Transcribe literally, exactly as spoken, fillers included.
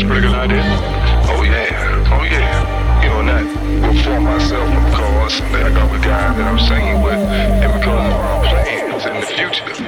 Pretty good idea? Oh yeah, oh yeah. You know, not before myself, of course, and then I got the guy that I'm singing with, and because of our plans in the future.